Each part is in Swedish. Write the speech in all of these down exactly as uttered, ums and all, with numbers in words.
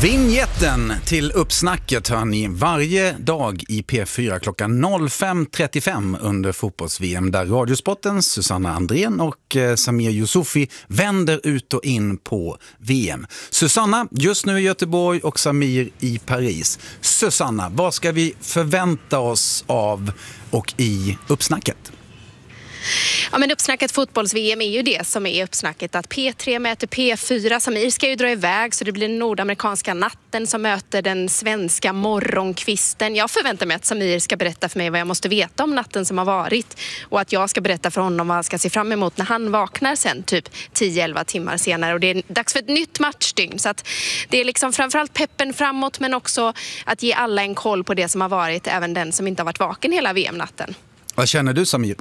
Vignetten till uppsnacket hör ni varje dag i P fyra klockan fem trettiofem under fotbolls-V M där Radiosportens Susanna Andrén och eh, Samir Yusufi vänder ut och in på V M. Susanna just nu i Göteborg och Samir i Paris. Susanna, vad ska vi förvänta oss av och i uppsnacket? Ja, men uppsnacket fotbolls-V M är ju det som är uppsnacket, att P tre möter P fyra. Samir ska ju dra iväg så det blir den nordamerikanska natten som möter den svenska morgonkvisten. Jag förväntar mig att Samir ska berätta för mig vad jag måste veta om natten som har varit och att jag ska berätta för honom vad han ska se fram emot när han vaknar sen typ tio elva timmar senare. Och det är dags för ett nytt matchdygn, så att det är liksom framförallt peppen framåt men också att ge alla en koll på det som har varit, även den som inte har varit vaken hela V M-natten. Vad känner du, Samir?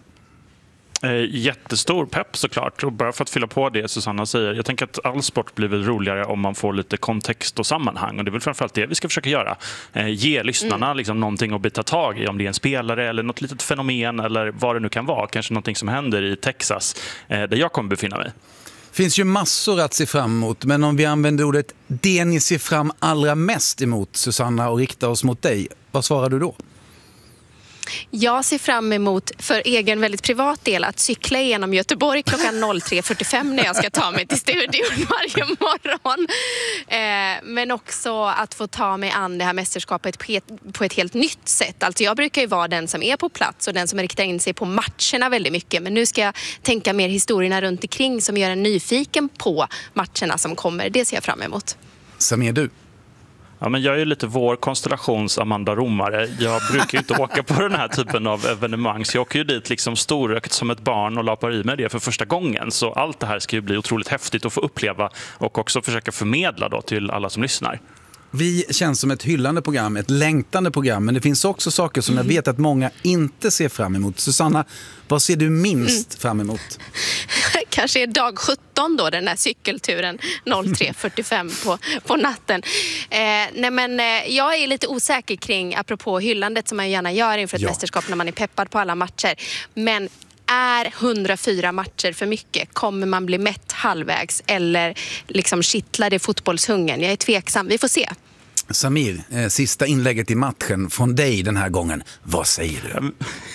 Jättestor pepp såklart, och bara för att fylla på det Susanna säger, jag tänker att all sport blir väl roligare om man får lite kontext och sammanhang, och det är väl framförallt det vi ska försöka göra. Eh, ge lyssnarna mm. liksom någonting att bita tag i, om det är en spelare eller något litet fenomen eller vad det nu kan vara, kanske någonting som händer i Texas eh, där jag kommer befinna mig. Det finns ju massor att se fram emot, men om vi använder ordet det ni ser fram allra mest emot, Susanna, och riktar oss mot dig, vad svarar du då? Jag ser fram emot, för egen väldigt privat del, att cykla igenom Göteborg klockan tre fyrtiofem när jag ska ta mig till studion varje morgon. Eh, men också att få ta mig an det här mästerskapet på ett, på ett helt nytt sätt. Alltså jag brukar ju vara den som är på plats och den som riktar in sig på matcherna väldigt mycket. Men nu ska jag tänka mer historierna runt omkring som gör en nyfiken på matcherna som kommer. Det ser jag fram emot. Samir, du? Ja, men jag är ju lite vår konstellations Amanda Romare. Jag brukar ju inte åka på den här typen av evenemang, så jag åker ju dit liksom storökt som ett barn och lapar i med det för första gången. Så allt det här ska ju bli otroligt häftigt att få uppleva och också försöka förmedla då till alla som lyssnar. Vi känns som ett hyllande program, ett längtande program, men det finns också saker som jag vet att många inte ser fram emot. Susanna, vad ser du minst mm. fram emot? Kanske är dag sjutton då, den här cykelturen tre fyrtiofem på, på natten. Eh, nej men, eh, jag är lite osäker kring, apropå hyllandet som man gärna gör inför ett ja. mästerskap när man är peppad på alla matcher. Men är hundrafyra matcher för mycket? Kommer man bli mätt halvvägs eller liksom kittlar det fotbollshungern? Jag är tveksam, vi får se. Samir, eh, sista inlägget i matchen från dig den här gången. Vad säger du?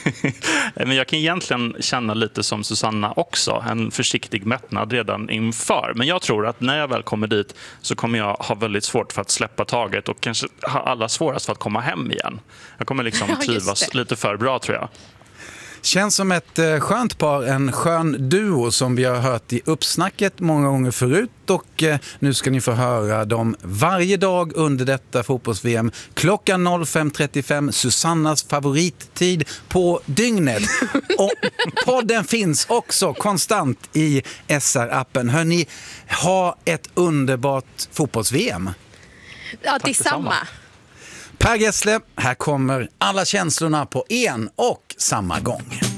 Men jag kan egentligen känna lite som Susanna också. En försiktig mättnad redan inför. Men jag tror att när jag väl kommer dit så kommer jag ha väldigt svårt för att släppa taget och kanske ha alla svårast för att komma hem igen. Jag kommer liksom trivas lite för bra, tror jag. Känns som ett eh, skönt par, en skön duo som vi har hört i uppsnacket många gånger förut, och eh, nu ska ni få höra dem varje dag under detta fotbolls-V M klockan fem trettiofem, Susannas favorittid på dygnet. Och podden finns också konstant i S R-appen. Hörrni, ha ett underbart fotbolls-V M. Ja, detsamma. Per Gessle, här kommer alla känslorna på en och samma gång.